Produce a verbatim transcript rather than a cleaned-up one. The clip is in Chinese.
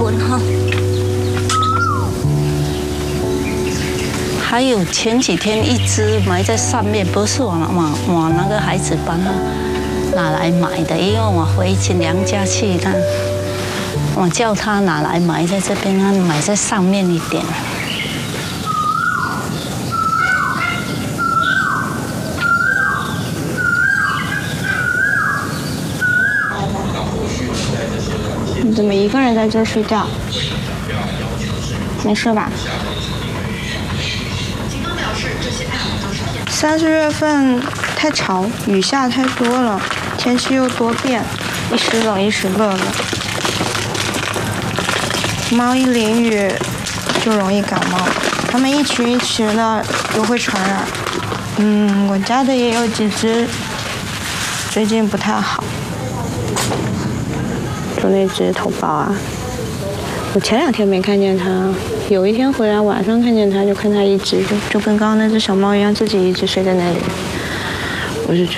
闻哈。还有前几天一只埋在上面，不是我我我那个孩子帮他拿来埋的，因为我回去娘家去，他我叫他拿来埋在这边，他埋在上面一点。 你怎么一个人在这睡觉？没事吧？三四月份太潮，雨下太多了，天气又多变，一时冷一时热的。猫一淋雨就容易感冒，它们一群一群的又会传染。嗯，我家的也有几只，最近不太好。就那只头孢啊，我前两天没看见它，有一天回来晚上看见它，就看它一直就就跟刚刚那只小猫一样，自己一直睡在那里。我是觉